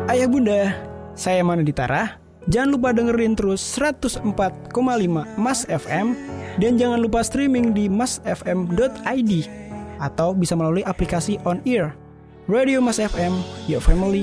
Ayah bunda, saya Manu Ditara. Jangan lupa dengerin terus 104,5 Mas FM dan jangan lupa streaming di masfm.id atau bisa melalui aplikasi On Ear. Radio Mas FM, your family